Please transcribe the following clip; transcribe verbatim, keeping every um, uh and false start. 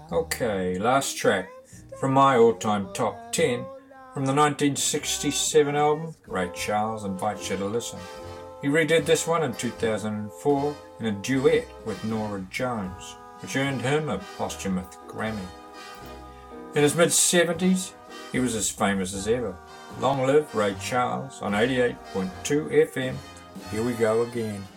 Okay, last track from my all-time top ten from the nineteen sixty-seven album, Ray Charles Invites You to Listen. He redid this one in two thousand four in a duet with Norah Jones, which earned him a posthumous Grammy. In his mid-seventies, he was as famous as ever. Long live Ray Charles on eighty-eight point two F M. Here we go again.